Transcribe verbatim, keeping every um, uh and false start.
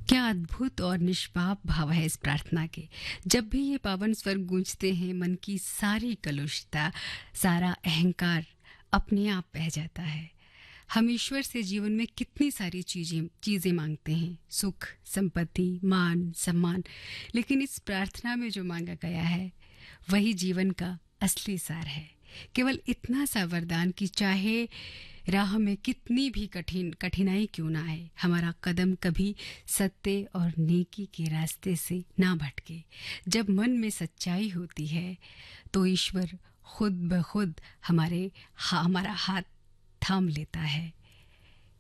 क्या अद्भुत और निष्पाप भाव है इस प्रार्थना के। जब भी ये पावन स्वर गूंजते हैं, मन की सारी कलुषता, सारा अहंकार अपने आप बह जाता है। हम ईश्वर से जीवन में कितनी सारी चीजें चीजें मांगते हैं, सुख, संपत्ति, मान, सम्मान, लेकिन इस प्रार्थना में जो मांगा गया है वही जीवन का असली सार है। केवल इतना सा वरदान कि चाहे राह में कितनी भी कठिन कठिनाई क्यों ना आए, हमारा कदम कभी सत्य और नेकी के रास्ते से ना भटके। जब मन में सच्चाई होती है तो ईश्वर खुद ब खुद हमारे हा, हमारा हाथ थाम लेता है